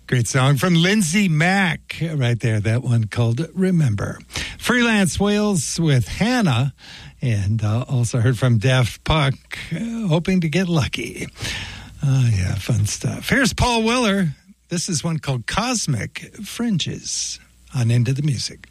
Great song from Lindsay Mack right there. That one called Remember. Freelance Whales with Hannah. And also heard from Daft Punk, Hoping to Get Lucky. Yeah, fun stuff. Here's Paul Weller. This is one called Cosmic Fringes on Into the Music.